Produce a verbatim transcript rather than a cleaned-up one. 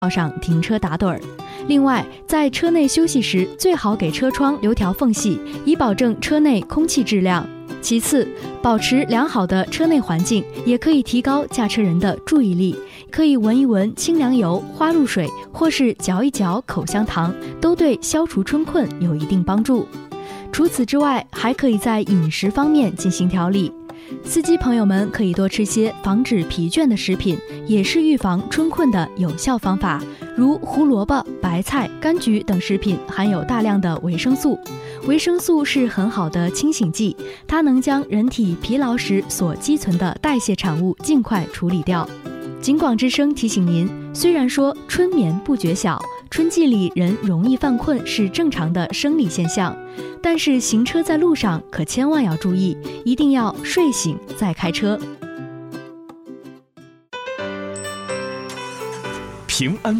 道上停车打盹儿。另外，在车内休息时，最好给车窗留条缝隙，以保证车内空气质量。其次，保持良好的车内环境，也可以提高驾车人的注意力。可以闻一闻清凉油、花露水，或是嚼一嚼口香糖，都对消除春困有一定帮助。除此之外，还可以在饮食方面进行调理。司机朋友们可以多吃些防止疲倦的食品，也是预防春困的有效方法。如胡萝卜、白菜、柑橘等食品含有大量的维生素，维生素是很好的清醒剂，它能将人体疲劳时所积存的代谢产物尽快处理掉。警广之声提醒您，虽然说春眠不觉晓，春季里人容易犯困是正常的生理现象，但是行车在路上可千万要注意，一定要睡醒再开车。 平安